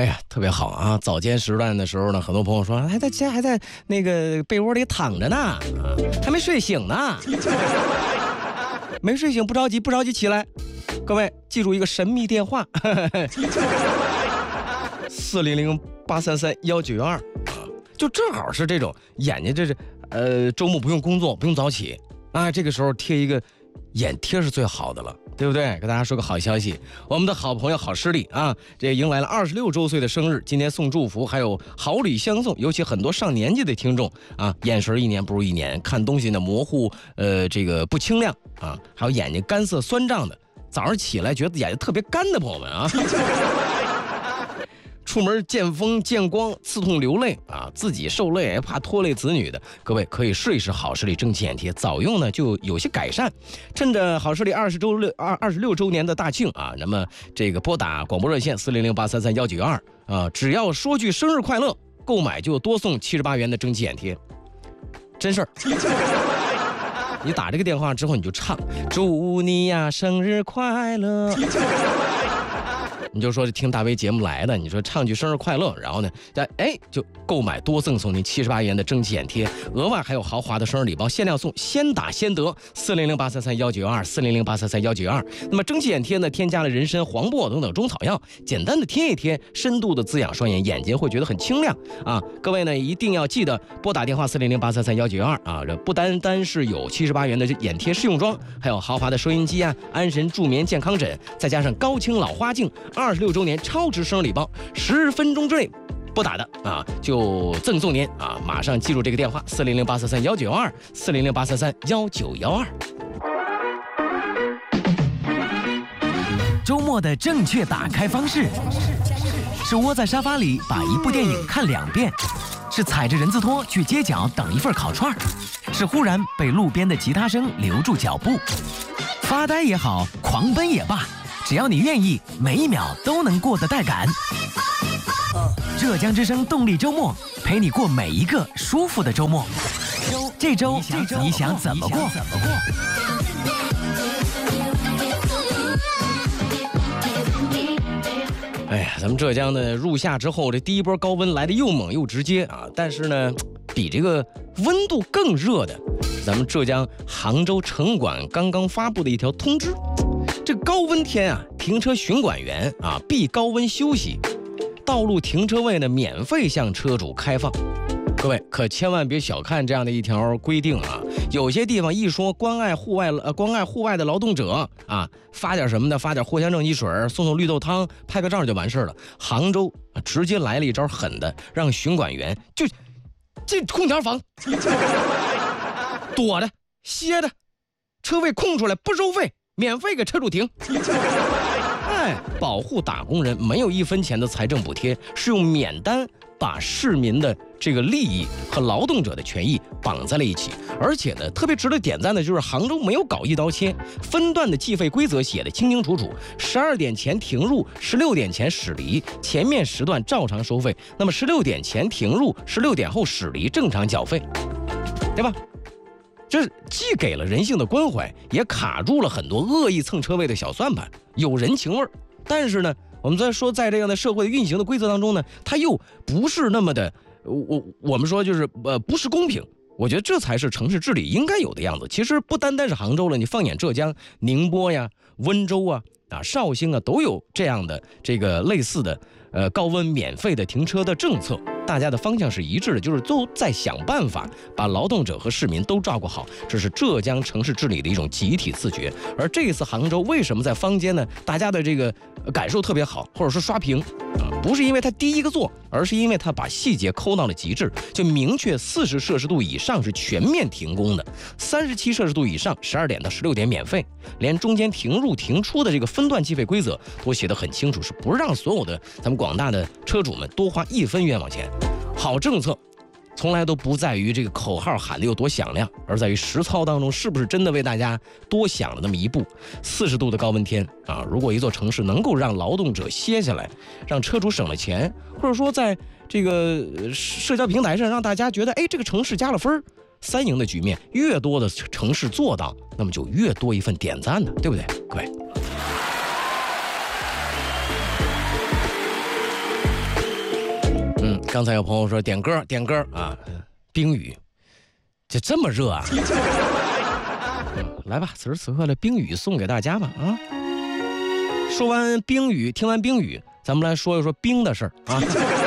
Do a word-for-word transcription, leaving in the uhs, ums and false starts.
哎呀，特别好啊！早间时段的时候呢，很多朋友说还在家还在那个被窝里躺着呢，啊，还没睡醒呢。没睡醒不着急，不着急起来。各位记住一个神秘电话：四零零八三三幺九二啊，就正好是这种眼睛这是呃周末不用工作不用早起啊，这个时候贴一个眼贴是最好的了。对不对？给大家说个好消息，我们的好朋友好视力啊，这迎来了二十六周岁的生日，今天送祝福，还有好礼相送。尤其很多上年纪的听众啊，眼神一年不如一年，看东西呢模糊，呃，这个不清亮啊，还有眼睛干涩酸胀的，早上起来觉得眼睛特别干的朋友们啊。出门见风见光刺痛流泪啊，自己受累怕拖累子女的，各位可以试一试好视力蒸汽眼贴，早用呢就有些改善。趁着好视力二十周六二二十六周年的大庆啊，那么这个拨打广播热线四零零八三三幺九二啊，只要说句生日快乐，购买就多送七十八元的蒸汽眼贴，真事儿。你打这个电话之后，你就唱祝你呀生日快乐。你就说是听大 V 节目来的，你说唱句生日快乐，然后呢，哎，就购买多赠送您七十八元的蒸汽眼贴，额外还有豪华的生日礼包，限量送，先打先得。四零零八三三幺九二，四零零八三三幺九二。那么蒸汽眼贴呢，添加了人参、黄柏等等中草药，简单的贴一贴，深度的滋养双眼，眼睛会觉得很清亮啊。各位呢，一定要记得拨打电话四零零八三三幺九二啊，这不单单是有七十八元的眼贴试用装，还有豪华的收音机啊，安神助眠健康枕，再加上高清老花镜。二十六周年超值生日礼包，十分钟之内拨打的啊，就赠送您啊！马上记住这个电话：四零零八三三幺九二，四零零八三三幺九幺二。 周末的正确打开方式是窝在沙发里把一部电影看两遍，是踩着人字拖去街角等一份烤串，是忽然被路边的吉他声留住脚步。发呆也好，狂奔也罢。只要你愿意，每一秒都能过得带感。浙江之声动力周末，陪你过每一个舒服的周末。这周你想怎么过？ 哎呀，咱们浙江呢入夏之后，这第一波高温来得又猛又直接啊！但是呢，比这个温度更热的，咱们浙江杭州城管刚刚发布的一条通知。这高温天啊，停车巡管员啊避高温休息，道路停车位呢免费向车主开放。各位可千万别小看这样的一条规定啊！有些地方一说关爱户外呃关爱户外的劳动者啊，发点什么的，发点藿香正气水，送送绿豆汤，拍个照就完事了。杭州啊直接来了一招狠的，让巡管员就进空调房，躲的歇的，车位空出来不收费。免费给车主停，哎，保护打工人没有一分钱的财政补贴，是用免单把市民的这个利益和劳动者的权益绑在了一起。而且呢，特别值得点赞的就是杭州没有搞一刀切，分段的计费规则写得清清楚楚，十二点前停入，十六点前驶离，前面时段照常收费。那么十六点前停入，十六点后驶离，正常缴费，对吧？这既给了人性的关怀，也卡住了很多恶意蹭车位的小算盘，有人情味儿。但是呢，我们在说在这样的社会运行的规则当中呢，它又不是那么的，我我们说就是呃不是公平。我觉得这才是城市治理应该有的样子。其实不单单是杭州了，你放眼浙江、宁波呀、温州啊、啊绍兴啊，都有这样的这个类似的呃高温免费的停车的政策。大家的方向是一致的，就是都在想办法把劳动者和市民都照顾好，这是浙江城市治理的一种集体自觉。而这一次杭州为什么在坊间呢，大家的这个感受特别好，或者说刷屏啊，不是因为他第一个做，而是因为他把细节抠到了极致，就明确四十摄氏度以上是全面停工的，三十七摄氏度以上十二点到十六点免费，连中间停入停出的这个分段计费规则都写得很清楚，是不让所有的咱们广大的车主们多花一分冤枉钱。好政策从来都不在于这个口号喊得有多响亮，而在于实操当中是不是真的为大家多想了那么一步。四十度的高温天啊，如果一座城市能够让劳动者歇下来，让车主省了钱，或者说在这个社交平台上让大家觉得哎这个城市加了分，三赢的局面，越多的城市做到，那么就越多一份点赞呢，对不对各位？ 刚才有朋友说点歌点歌啊，冰雨，这这么热啊？来吧，此时此刻的冰雨送给大家吧啊！说完冰雨，听完冰雨，咱们来说一说冰的事儿啊。